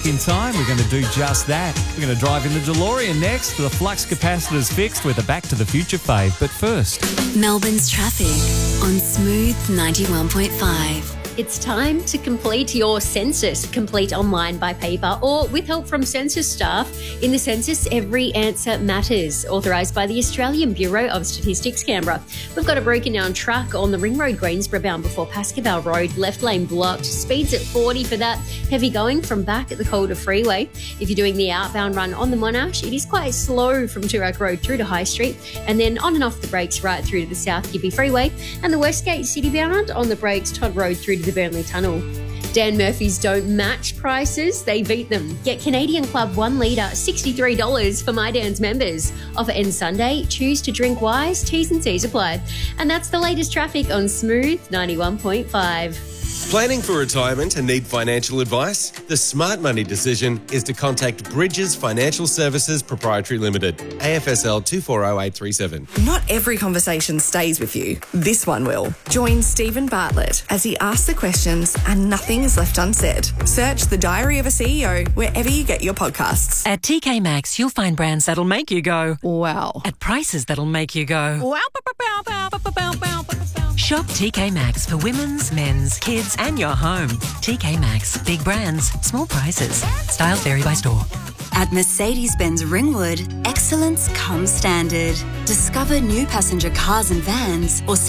back in time, we're going to do just that. We're going to drive in the DeLorean next. The flux capacitor's fixed with a Back to the Future fave. But first, Melbourne's traffic on Smooth 91.5. It's time to complete your census. Complete online by paper or with help from census staff. In the census, every answer matters. Authorised by the Australian Bureau of Statistics, Canberra. We've got a broken down truck on the Ring Road Greensboro bound before Pascoe Road. Left lane blocked. Speeds at 40 for that. Heavy going from back at the Calder Freeway. If you're doing the outbound run on the Monash, it is quite slow from Toorak Road through to High Street. And then on and off the brakes right through to the South Gippy Freeway. And the Westgate City bound on the brakes Todd Road through to the Burnley Tunnel. Dan Murphy's don't match prices, they beat them. Get Canadian Club 1 litre, $63 for My Dan's members. Offer ends Sunday. Choose to drink wise. T's and C's apply. And that's the latest traffic on Smooth 91.5. Planning for retirement and need financial advice? The smart money decision is to contact Bridges Financial Services Proprietary Limited, AFSL 240837. Not every conversation stays with you. This one will. Join Stephen Bartlett as he asks the questions and nothing is left unsaid. Search The Diary of a CEO wherever you get your podcasts. At TK Maxx, you'll find brands that'll make you go, Wow. at prices that'll make you go, Wow. Shop TK Maxx for women's, men's, kids and your home. TK Maxx. Big brands, small prices. Styles vary by store. At Mercedes-Benz Ringwood, excellence comes standard. Discover new passenger cars and vans or